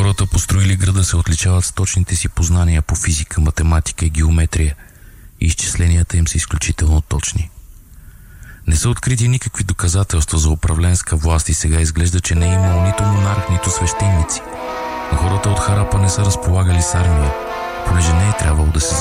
Хората, построили града, се отличават с точните си познания по физика, математика и геометрия и изчисленията им са изключително точни. Не са открити никакви доказателства за управленска власт и сега изглежда, че не е имало нито монарх, нито свещеници. Но хората от Харапа не са разполагали с армия, понеже не е трябвало да се